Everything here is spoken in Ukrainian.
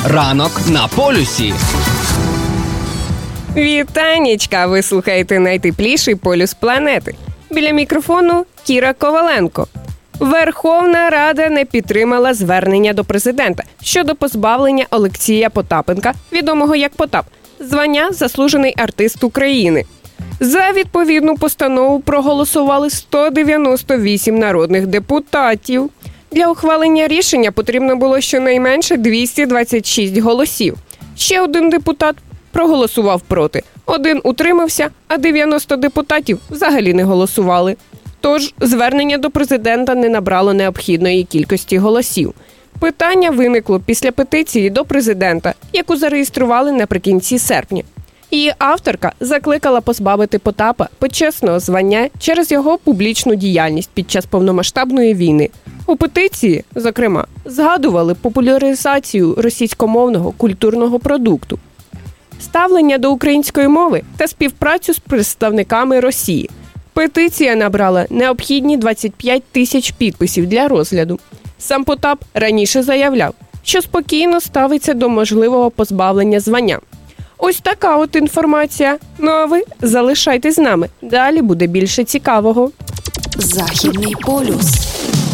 Ранок на полюсі. Вітанечка! Ви слухаєте найтепліший полюс планети. Біля мікрофону Кіра Коваленко. Верховна Рада не підтримала звернення до президента щодо позбавлення Олексія Потапенка, відомого як Потап, звання «Заслужений артист України». За відповідну постанову проголосували 198 народних депутатів. Для ухвалення рішення потрібно було щонайменше 226 голосів. Ще один депутат проголосував проти, один утримався, а 90 депутатів взагалі не голосували. Тож звернення до президента не набрало необхідної кількості голосів. Питання виникло після петиції до президента, яку зареєстрували наприкінці серпня. Її авторка закликала позбавити Потапа почесного звання через його публічну діяльність під час повномасштабної війни. У петиції, зокрема, згадували популяризацію російськомовного культурного продукту, ставлення до української мови та співпрацю з представниками Росії. Петиція набрала необхідні 25 тисяч підписів для розгляду. Сам Потап раніше заявляв, що спокійно ставиться до можливого позбавлення звання. Ось така от інформація. Ну а ви залишайтесь з нами. Далі буде більше цікавого. Західний полюс.